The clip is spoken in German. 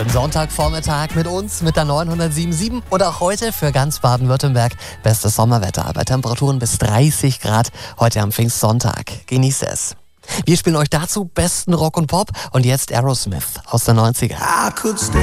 im Sonntagvormittag mit uns, mit der 907.7 und auch heute für ganz Baden-Württemberg bestes Sommerwetter bei Temperaturen bis 30 Grad heute am Pfingstsonntag. Genießt es. Wir spielen euch dazu besten Rock und Pop und jetzt Aerosmith aus der 90er.